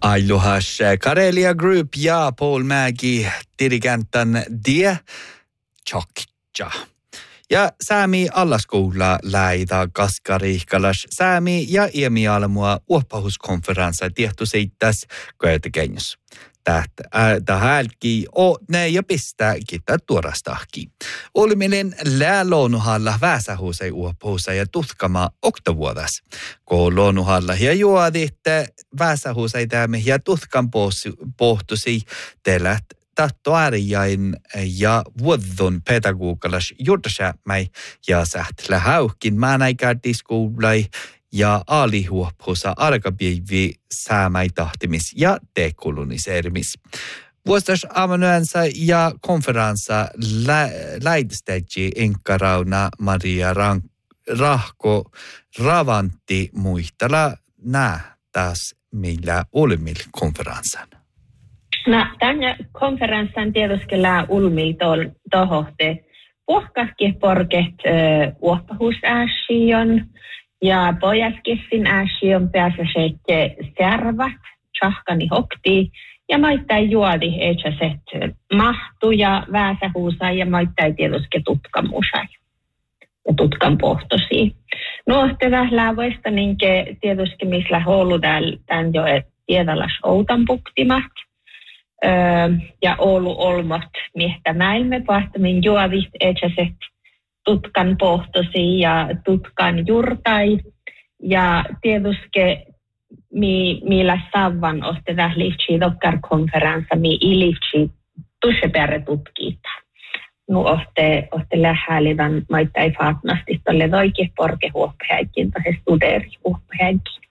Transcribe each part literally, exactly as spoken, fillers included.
Ailuhas Karelia Group ja Paul Mägi dirigenten Die Chokja. Ja Säämi allaskoula läitä Kaskarihkalas Säämi ja Iemialmua uoppahuskonferenssa tehty seittäs Göteborgissa. Tätä hälki on ne ja pistää kittä tuorastahki. Olminen lääluonuhalla väsähuusei uoppahussa ja tutkama oktavuodas. Kun luonuhalla ja juoditte väsähuusei tämme ja tutkan pohtusi telät tahtoariain ja vuodon pedagogalas juurtasämmäi ja sähtlä häuhkin määnäikäärtiskuulai ja aalihuoppuussa alkapiivi säämäi tahtimis ja dekoloniseerimis. Vuostas amanuensa ja konferenssa lä- läidstäji Inkarauna Maria Rank- Rahko Ravantti muistella nää taas millä olemmil konferenssan. No, tämän konferenssan tietyskellä ulmil tohohte puhkahki porket uoppahusääsiön ja pojaskissin ääsiön päässä se särvät, tsahkani hokti ja maittain juodi eetsäset mahtu ja väsähuusa ja maittain tietyske tutkamusai ja tutkan pohtosi. No, te vählää voista niinke tietyske misla houlu tämän jo tiedalas outan puktimat. Öö, ja Oulu olmot miestä mäilme pahtamin juovit etsäset tutkan pohtosi ja tutkan jurtai ja tietyske mi, millä savvan ohte vählivtsi dokkar konferenssa mi ilivtsi tussepärre tutkiita. Nu ohte, ohte lähälivan maittai faatnasti tolle doike porke huoppehäikin tai studeri huoppehäikin.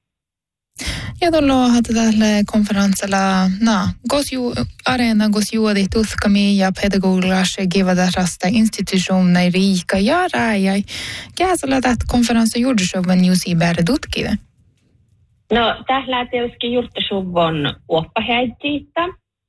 Ja tuolla tällä konferenssilla, no, gosju arena gosjuodi tutkami ja pedagogilas givadärasta institutioner rika ja räjäi. Käsillä tätä konferenssi juurtasuvun jusi bära tutkida? No, tällä tietysti juurtasuvun uoppahäitiitä.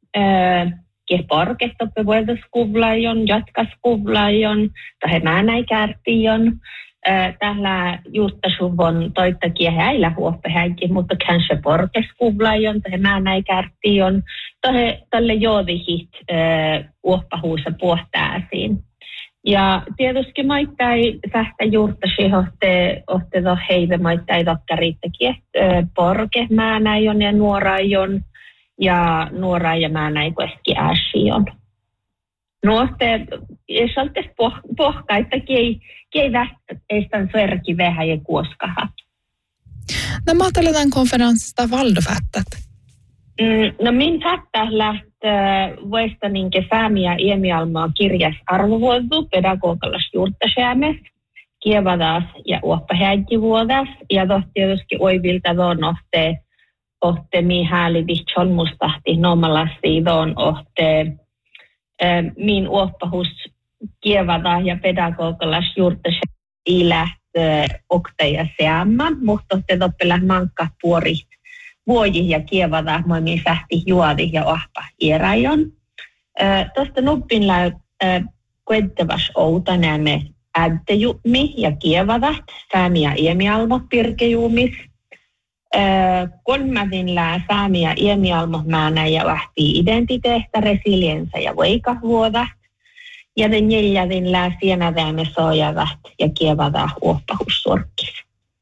Kirporket oppe vuodaskuvlaion, jatkaskuvlaion, tai määnäikärtion. Tällä juurtasuvun toittakia häillä huoppehäikin, mutta kanske porkeskuvlaion tai määnäikärtion. Tälle joodihit uoppahuussa puhtääsiin. Ja tietysti maittai tästä juurtasi ohte, ohte to heive maittai tokkariittakin, porke määnäion ja nuoraion ja nuora ja määnäikoeski ääsion. No, te, jos oltais pohkaa, että kei, kei västä eistän sverki vähän ja kuoskaha. No, mä otan konferenssista valdofattat. Mm, no, min fattaa lähtee vuesta niinke Säämiä Iemialmaa kirjas arvovuodu pedagogalas juurtasäämes, kievadas ja uoppahäikivuodas. Ja tohti tietysti oivilta tuon ohte, ohte mihääli vihtsolmustahti nomalasi tuon ohte, min uoppahus kievada ja pedagogalas juurtas i lähtö oktaja seamma, mutta te toppelä mankka puori vuoji ja kievada moimin sähti juodi ja ohpa ierajon. Tuosta nuppin läy kuettavas outa näemme ädtejumi ja kievadat, Säämi ja Iemialmo pirkejumis. Kolmadinlää Säämi ja Iemialmo määnä ja lähti identiteettä, resiliensa ja veikavuoda. Ja den neljädinlää sienädäämme sojavat ja kievada uoppahussorkis.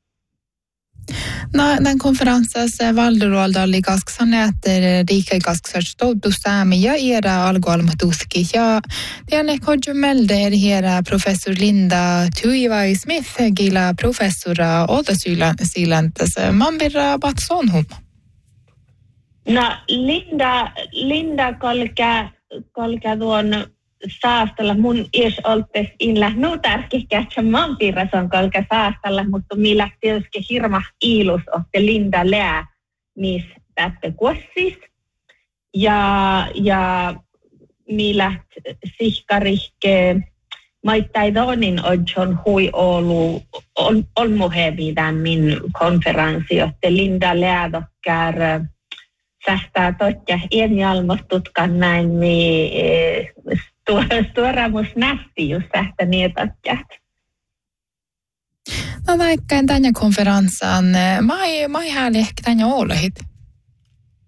No, den konferenssissa valderuolda oli kasksan äter rika kasksars toddu Säämi ja era algoalmatuski. Ja tiedän kodju melde er hera professor Linda Tuivai Smith gila professora Oda-Sylantas. Man virra batson humma. No, Linda, Linda kolka, kolka tuon saastalla mun ies oltes inla no tärkeässä maanpiirras on kolka saastalla, mutta millä tietysti hirma iilus ohte Linda lää mis täppe kuossis. Ja, ja millä sihkarihke maittai donin odjon hui olu on, on muhevi tämän min konferenssi, ohte Linda lää dokkar sähtää totja Iemialmostutkan näin mi tuoramus nähti just sähtä nietatjat. No vaikka tänne konferenssaan, mai mai hääli ehkä tänne olehit.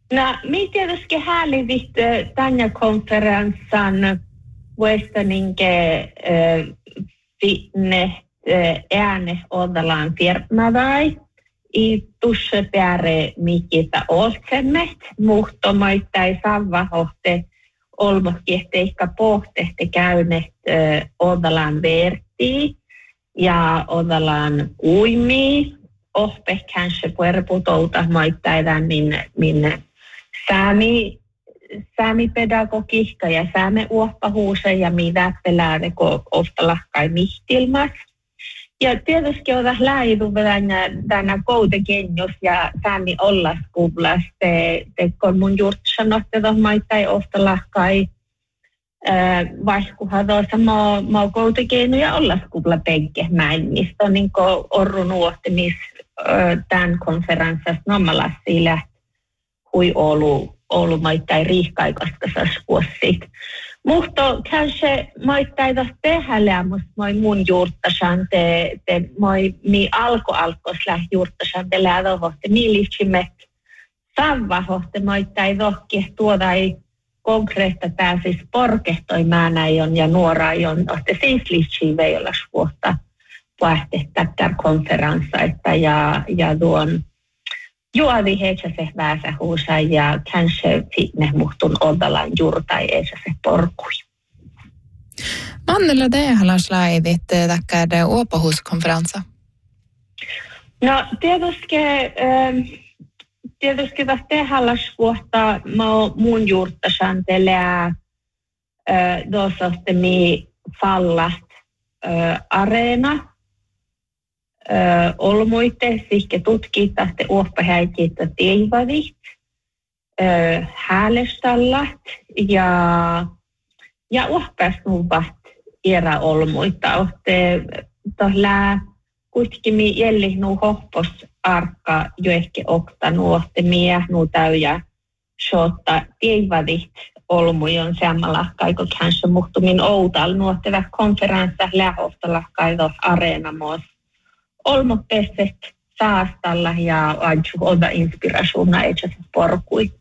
No, minä tietysti häälivit tänne konferenssan vuostaninke finne ääne odalaan firmavai. I tuossa pääre mikitä olsemmet, mutta maittai savvahohte olmokiehteikka pohtehte käynet odalaan vertii ja odalaan uimii. Ohpe kanske puerputouta maittaidan min, min säämi, säämipedagogiikka ja sääme uoppahuuse ja mitä pelääde ko oftalahkai mihtilmas. Ja tietysti on lähidu tänä koutekenjus ja säämi ollaskuulas. Te, te kun mun juurt sanotte tuohon maittai oftalahkai vaihkuhan tuossa mä, mä koutekenju ja ollaskuula penke männistä. Niin kuin orru nuohtimis tämän konferenssassa nomalassille hui Oulu, Oulu maittai riihkaikaskasas vuosit. Mutta kanske maittai tuossa tehällä, mutta moi mun juurtasan, te, te moi mi alko alkos läh juurtasan, te lähdohohte, mi liitsimme savvahohte maittai tohki tuodai konkreetta pääsis porkehtoi määnäion ja nuoraion, ohte siis liitsi veillas vuotta vaihtettä konferenssa, että ja, ja tuon juovi heitsä se väsähuusa ja kanske fitne muhtun odalan juurtai eisä se porkui. Mannella te halas laivit takkade uopahuuskonferenssa? No tietysti, tietysti tästä te halas vuotta mun juurtasan telää dosohtemi fallat areena. Ö, olmuitte, sihke tutkita, te uoppahäikitä teivadit, häälestallat ja, ja uoppasnuvat era olmuita. Ohte tohlää kuitenkin jelli nuu hoppos arkka jo ehkä okta nuohte mieh nuu täyjä shootta teivadit olmujon samalla kaiko kanssa muhtumin outal nuohtevä konferenssa lähoftalla kaiko areenamoos. Olmotteset saastalla ja adju oda inspirationa itse porkui.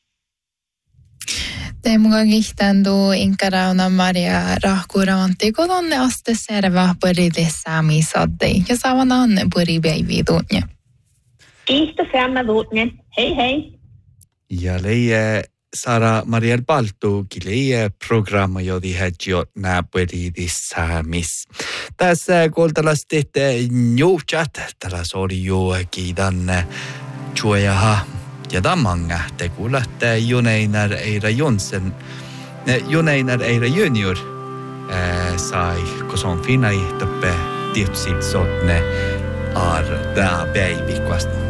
Te mukaan kihtandu inkarauna Maria rahkuravanti kodonne aste serva puride sami sadde ja saavan anne puri päivi tuunne. Kiitos Anna tuunne. Hei hei. Ja leie Sara Mariel Baltu kileie programma jodi hedjo nääpuolidis saamis. Tässä kuultalasti juhtjat, tällä sori jo kiidan juojaha ja tamanga. Te kuulatte Juneinar Eira Jonsen, Juneinar Eira Junior sai, kun se on finai toppe tietysti sotne ar tää päivi,